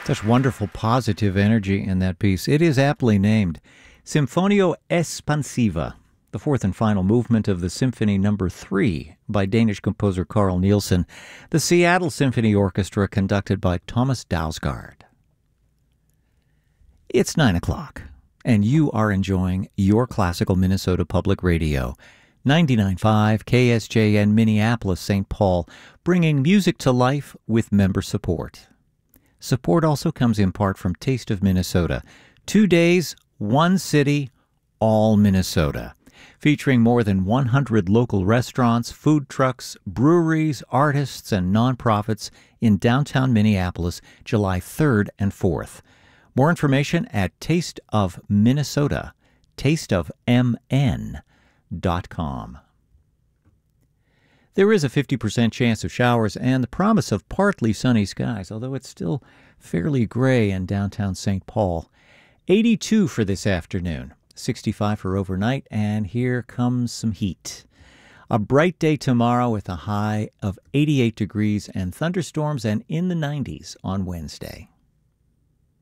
Such wonderful positive energy in that piece. It is aptly named Sinfonio Espansiva, the fourth and final movement of the Symphony No. 3 by Danish composer Carl Nielsen, the Seattle Symphony Orchestra conducted by Thomas Dausgaard. It's 9 o'clock, and you are enjoying your Classical Minnesota Public Radio, 99.5 KSJN Minneapolis, St. Paul, bringing music to life with member support. Support also comes in part from Taste of Minnesota, 2 days, 1 city, all Minnesota, featuring more than 100 local restaurants, food trucks, breweries, artists, and nonprofits in downtown Minneapolis, July 3rd and 4th. More information at Taste of Minnesota, tasteofmn.com. There is a 50% chance of showers and the promise of partly sunny skies, although it's still fairly gray in downtown St. Paul. 82 for this afternoon, 65 for overnight, and here comes some heat. A bright day tomorrow with a high of 88 degrees and thunderstorms and in the 90s on Wednesday.